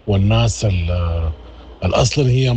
والناس الأصلا هي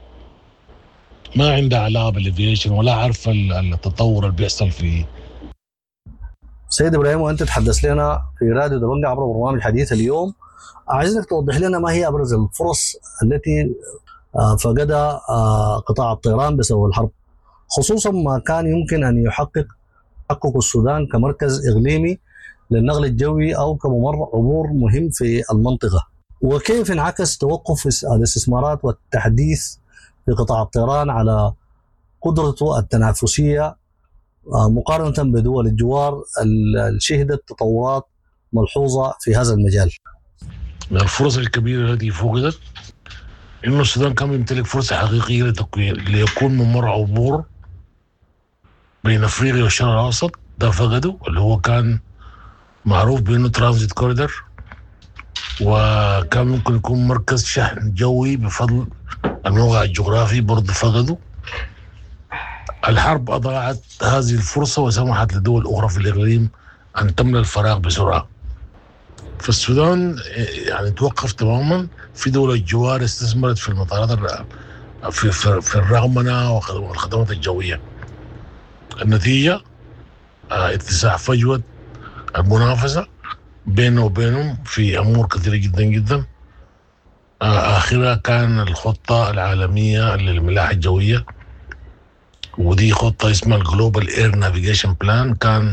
ما عندها علاقة بالافيشن ولا عارفة التطور اللي بيحصل فيه. سيد ابراهيم، وانت تحدث لنا في راديو دبنجة عبر برنامج حديث اليوم، عايزك توضح لنا ما هي ابرز الفرص التي فقدها قطاع الطيران بسبب الحرب، خصوصا ما كان يمكن ان يحقق السودان كمركز اقليمي للنقل الجوي او كممر عبور مهم في المنطقه، وكيف انعكس توقف الاستثمارات والتحديث في قطاع الطيران على قدرته التنافسيه مقارنة بدول الجوار اللي شهدت تطورات ملحوظة في هذا المجال. من الفرص الكبيرة التي فقدت إنه السودان كان يمتلك فرصة حقيقية ليكون ممر عبور بين أفريقيا والشرق الأوسط، ده فقده، اللي هو كان معروف بأنه ترانزيت كوريدور، وكان ممكن يكون مركز شحن جوي بفضل الموقع الجغرافي، برضه فقده. الحرب أضاعت هذه الفرصة وسمحت لدول أخرى في الإقليم أن تملأ الفراغ بسرعة. فالسودان يعني توقف تماما. في دول الجوار استثمرت في المطارات في الرغمنة والخدمات الجوية. النتيجة اتساع فجوة المنافسة بينه وبينهم في أمور كثيرة جدا جدا. آخرها كان الخطة العالمية للملاحة الجوية، ودي خطة اسمها الجلوبال اير نافيجيشن بلان. كان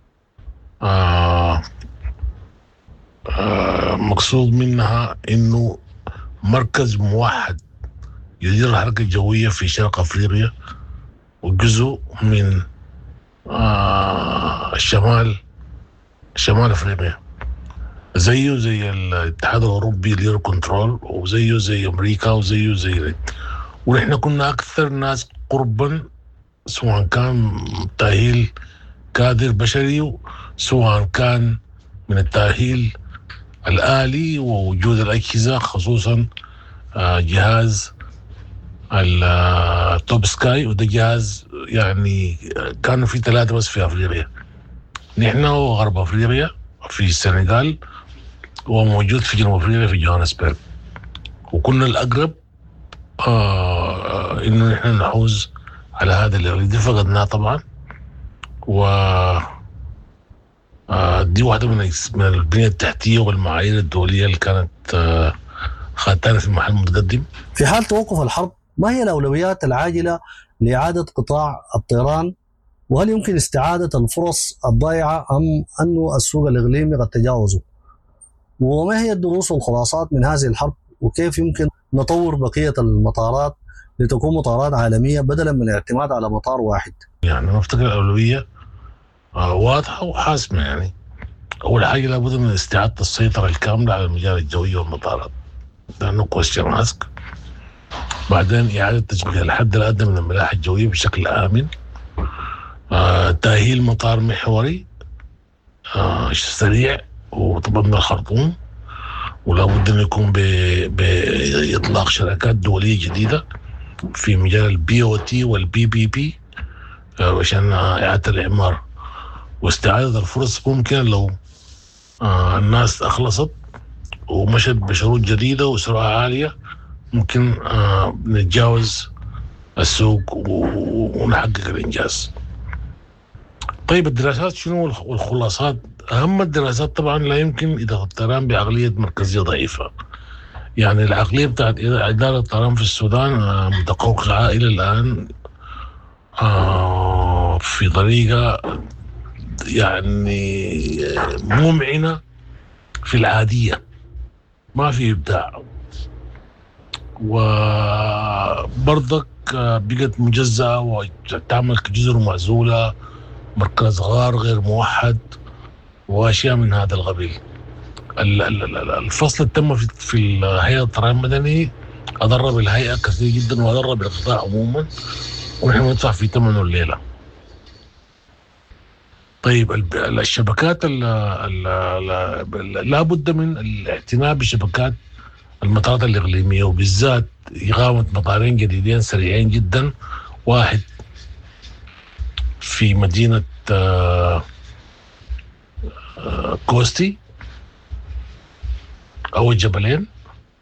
مقصود منها انه مركز موحد يدير الحركة الجوية في شرق افريقيا وجزء من شمال افريقيا، زيه زي الاتحاد الاوروبي لير كنترول، وزيه زي امريكا، وزيه زي ونحن كنا اكثر ناس قربا، سواء كان تأهيل كادر بشري، سواء كان من التأهيل الآلي ووجود الأجهزة، خصوصا جهاز التوب سكاي، وده جهاز يعني كانوا في 3 بس في أفريقيا، نحن وغرب أفريقيا في السنغال، وموجود في جنوب أفريقيا في جوهانسبرغ، وكنا الأقرب إنه نحن نحوز على هذا اللي دي فقدناه طبعا. و دي واحدة من البنية التحتية والمعايير الدولية اللي كانت خدتنا في محل متقدم. في حال توقف الحرب، ما هي الأولويات العاجلة لإعادة قطاع الطيران؟ وهل يمكن استعادة الفرص الضائعة أم أنه السوق الإقليمي قد تجاوزه؟ وما هي الدروس والخلاصات من هذه الحرب؟ وكيف يمكن نطور بقية المطارات لتكون مطارات عالمية بدلا من الاعتماد على مطار واحد؟ يعني أنا أفتكر الأولوية واضحة وحاسمة. يعني أول حاجة لابد من استعادة السيطرة الكاملة على المجال الجوي والمطارات، ده نقوش ماسك. بعدين إعادة تشغيل الحد الأدنى من الملاحة الجوية بشكل آمن. تأهيل مطار محوري سريع وطبعا الخرطوم، ولا بد أن يكون بإطلاق شركات دولية جديدة في مجال البي او تي والبي بي بي عشان إعادة الإعمار واستعادة الفرص. ممكن لو الناس أخلصت ومشت بشروط جديدة وسرعة عالية، ممكن نتجاوز السوق ونحقق الإنجاز. طيب الدراسات شنو والخلاصات؟ أهم الدراسات طبعا لا يمكن إدارة الطيران بعقلية مركزية ضعيفة. يعني العقلية بتاعت إدارة الطيران في السودان متقوقعة إلى الآن في طريقة يعني ممعنة في العادية، ما في إبداع، وبرضك بقت مجزأة وتعمل كجزر معزولة، مركز غار غير موحد، وأشياء من هذا القبيل. الفصل التم في الهيئة الطيران المدني أضر بالهيئة كثير جدا وأضر بالقطاع عموما، ونحن ندفع في ثمنه الليلة. طيب الشبكات لا بد من الاعتناء بشبكات المطارات الإقليمية، وبالذات إقامة مطارين جديدين سريعين جدا، واحد في مدينة كوستي أو الجبلين،